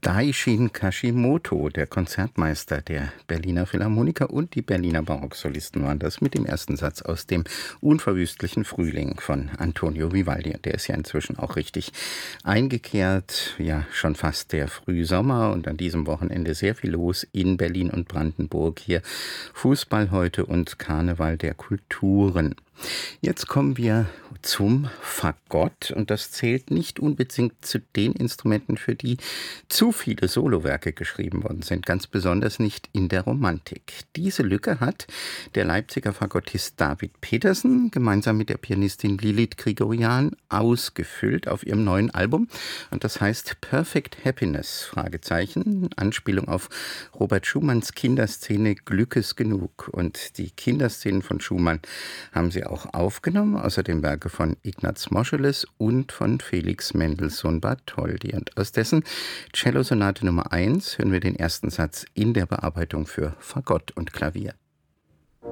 Daishin Kashimoto, der Konzertmeister der Berliner Philharmoniker und die Berliner Barocksolisten waren das mit dem ersten Satz aus dem Unverwüstlichen Frühling von Antonio Vivaldi. Der ist ja inzwischen auch richtig eingekehrt, ja schon fast der Frühsommer und an diesem Wochenende sehr viel los in Berlin und Brandenburg. Hier Fußball heute und Karneval der Kulturen. Jetzt kommen wir zum Fagott und das zählt nicht unbedingt zu den Instrumenten, für die zu viele Solowerke geschrieben worden sind, ganz besonders nicht in der Romantik. Diese Lücke hat der Leipziger Fagottist David Petersen gemeinsam mit der Pianistin Lilith Grigorian ausgefüllt auf ihrem neuen Album und das heißt Perfect Happiness, Fragezeichen, Anspielung auf Robert Schumanns Kinderszene Glückes genug. Und die Kinderszenen von Schumann haben sie auch aufgenommen, außerdem Werke von Ignaz Moscheles und von Felix Mendelssohn Bartholdy. Und aus dessen Cellosonate Nummer 1 hören wir den ersten Satz in der Bearbeitung für Fagott und Klavier.